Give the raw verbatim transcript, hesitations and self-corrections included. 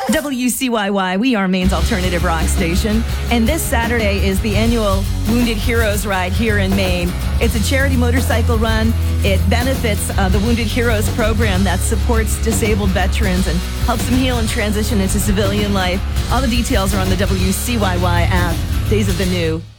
W C Y Y, we are Maine's alternative rock station. And this Saturday is the annual Wounded Heroes Ride here in Maine. It's a charity motorcycle run. It benefits uh, the Wounded Heroes program that supports disabled veterans and helps them heal and transition into civilian life. All the details are on the W C Y Y app. Days of the New.